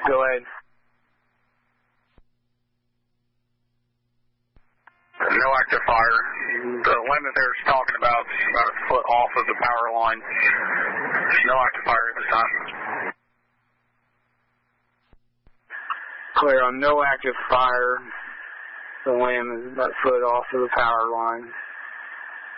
Go ahead. No active fire. The limit there's talking about is about a foot off of the power line. No active fire at this time. Clear on no active fire. The limb is about a foot off of the power line.